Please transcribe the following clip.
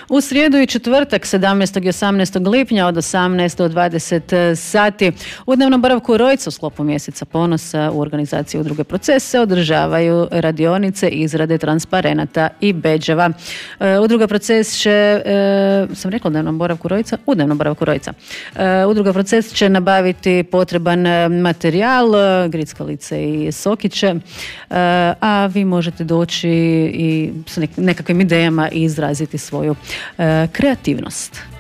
U srijedu i četvrtak 17. i 18. lipnja od 18 do 20 sati u dnevnom boravku u Rojcu u sklopu mjeseca ponosa u organizaciji Udruge Proces se održavaju radionice izrade transparenata i bedževa. Udruga Proces će, sam rekla u dnevnom boravku Rojca? U dnevnom boravku Rojca. Udruga Proces će nabaviti potreban materijal, grickalice i sokiće, a vi možete doći i s nekakvim idejama i izraziti svoju kreativnost.